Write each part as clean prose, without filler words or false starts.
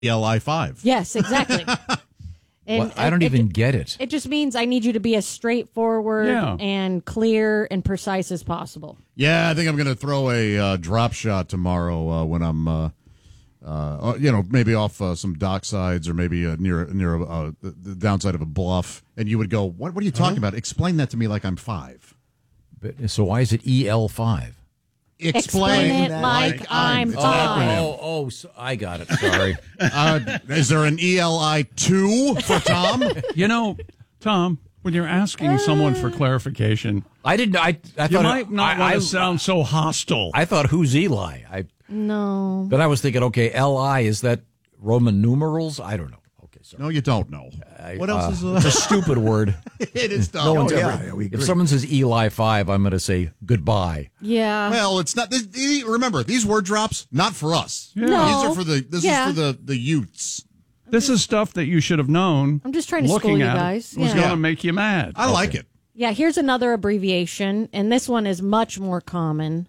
ELI5. Yes, exactly. Well, I don't even get it. It just means I need you to be as straightforward and clear and precise as possible. Yeah, I think I'm going to throw a drop shot tomorrow when I'm, maybe off some dock sides or maybe near the downside of a bluff. And you would go, what are you talking about? Explain that to me like I'm 5. So why is it EL5? Explain it like I'm 5. So I got it. Sorry. Is there an ELI2 for Tom? Tom, when you're asking someone for clarification, I didn't. I thought you might not want to sound so hostile. I thought, who's Eli? No. But I was thinking, okay, LI, is that Roman numerals? I don't know. Okay, sorry. No, you don't know. What else is It's a stupid word. It is dumb. No one's ever. If someone says Eli 5, I'm going to say goodbye. Yeah. Well, it's not. Remember, these word drops not for us. Yeah. No. These are for the youths. This is stuff that you should have known. I'm just trying to school you guys. It was going to make you mad. I like it. Yeah, here's another abbreviation, and this one is much more common.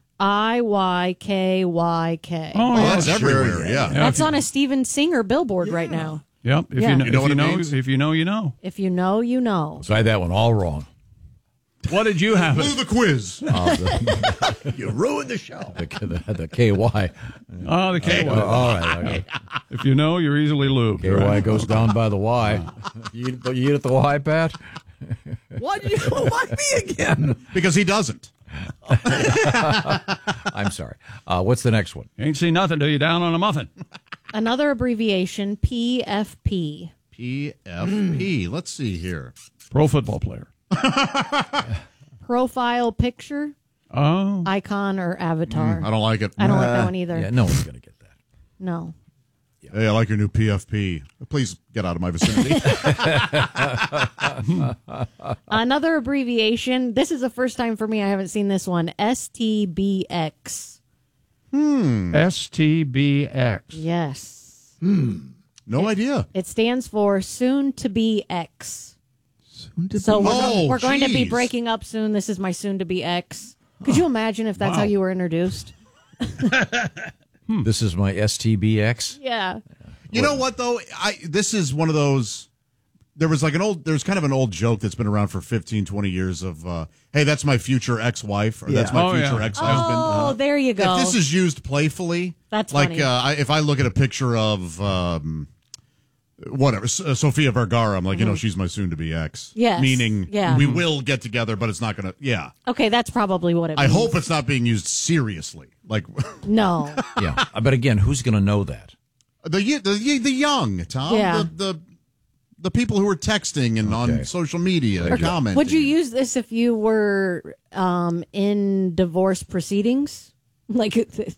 IYKYK. Oh, That's everywhere. Yeah. That's on a Steven Singer billboard right now. Yep. If you know, you know. If you know, you know. So I had that one all wrong. What did you have? Blew the quiz. You ruined the show. The KY. Oh, the KY. All right. Okay. If you know, you're easily lubed. KY right? goes down by the Y. You eat at the Y, Pat? Why did you like me again? Because he doesn't. I'm sorry. What's the next one? Ain't seen nothing till you down on a muffin. Another abbreviation, PFP. PFP. Let's see here. Pro football player. Profile picture, Oh. icon, or avatar. I don't like it. I don't like that one either. Yeah, no one's going to get that. No. Hey, I like your new PFP. Please get out of my vicinity. Another abbreviation. This is the first time for me. I haven't seen this one. STBX. STBX. Yes. No idea. It stands for soon to be X. Soon to So be. we're going to be geez. breaking up soon. This is my soon to be ex. Could you imagine if that's how you were introduced? This is my STBX. Yeah. You know what though? This is one of those. There's kind of an old joke that's been around for 15, 20 years of, hey, that's my future ex-wife, or that's my future ex-husband. Oh, there you go. If this is used playfully, That's like funny. if I look at a picture of Sofia Vergara, I'm like, she's my soon-to-be ex. Yes. Meaning Yeah. we will get together, but it's not going to. Yeah. Okay, that's probably what it I means. hope it's not being used seriously. Like No. Yeah. But again, who's going to know that? the young Tom, Yeah. the people who are texting and on social media and commenting. Would you use this if you were in divorce proceedings? Like this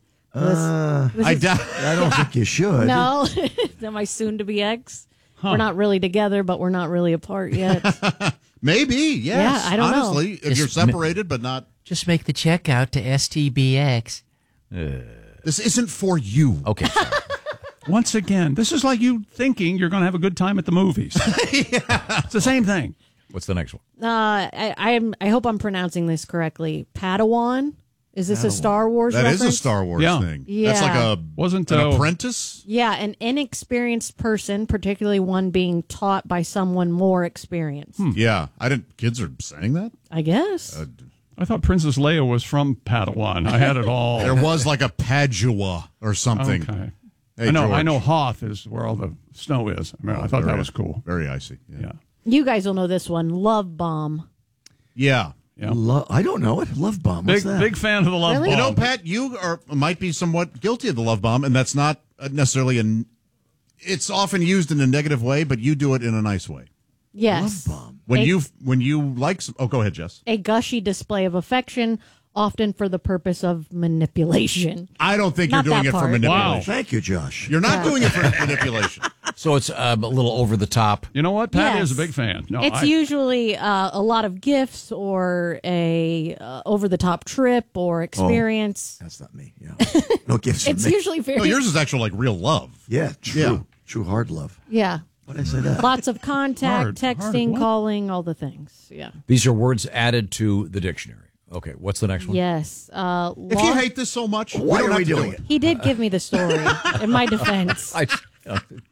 I doubt. I don't think you should. No. Am I soon to be ex? We're not really together, but we're not really apart yet. Maybe, yes. Yeah, I don't know. Honestly, if you're separated but not. Just make the check out to STBX. This isn't for you. Okay. Sorry. Once again, this is like you thinking you're going to have a good time at the movies. It's the same thing. What's the next one? I hope I'm pronouncing this correctly. Padawan? Is this a Star Wars That reference? is a Star Wars thing. Yeah. That's like an apprentice? Yeah, an inexperienced person, particularly one being taught by someone more experienced. Yeah. Kids are saying that? I guess. I thought Princess Leia was from Padawan. I had it all. There was like a Padua or something. Okay. Hey, I George. know Hoth is where all the snow is. I thought that was cool. Very icy. Yeah. You guys will know this one. Love Bomb. Yeah. I don't know it. Love bomb. What's that? Big fan of the Love Really? Bomb. You know, Pat, you might be somewhat guilty of the love bomb, and that's not necessarily it's often used in a negative way, but you do it in a nice way. Yes. Love bomb. When you like go ahead, Jess. A gushy display of affection, often for the purpose of manipulation. I don't think Not you're doing that it for part. manipulation. Wow. Thank you, Josh. You're not doing it for manipulation. So it's a little over the top. You know what? Pat Yes. is a big fan. No, It's usually a lot of gifts or a over-the-top trip or experience. That's not me. Yeah. No gifts It's from me. usually very... No, yours is actual like real love. Yeah, true. Yeah. True hard love. Yeah. Why did I say that? Lots of contact, Hard texting, what? calling, all the things. Yeah. These are words added to the dictionary. Okay, what's the next one? Yes. If you hate this so much, Why don't are we have to do doing it? He did give me the story, in my defense.